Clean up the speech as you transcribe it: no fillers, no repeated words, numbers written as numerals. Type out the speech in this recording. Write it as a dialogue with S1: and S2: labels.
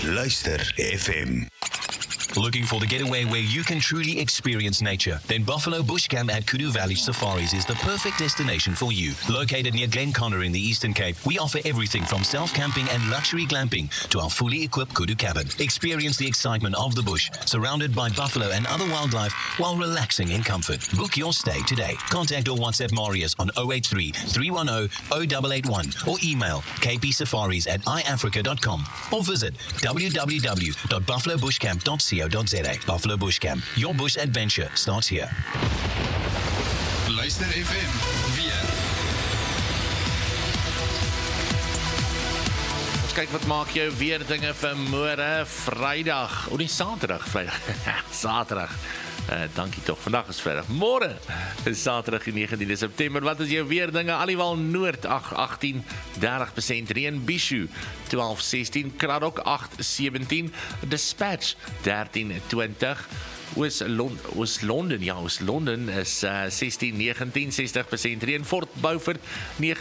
S1: Luister FM.
S2: Looking for the getaway where you can truly experience nature? Then Buffalo Bush Camp at Kudu Valley Safaris is the perfect destination for you. Located near Glenconner in the Eastern Cape, we offer everything from self-camping and luxury glamping to our fully equipped Kudu cabin. Experience the excitement of the bush, surrounded by buffalo and other wildlife while relaxing in comfort. Book your stay today. Contact or WhatsApp Marius on 083 310 0881 or email kpsafaris@iafrica.com or visit www.buffalobushcamp.co.za. Buffalo Bush Camp. Your bush adventure starts here.
S3: Luister FM weer.
S4: Ons kyk wat maak jou weer dinge vir môre Vrydag. Die Saterdag. Saterdag. Dankie tog. Vandag is Vrydag. Môre is Saterdag die 19de September. Wat is jou weer dinge? Aliwal Noord 18, 30% reën. Bishu 12-16, Kraddock 8-17, Dispatch 13-20. Oos-London is 16-19, 60% reën. Fort Beaufort 9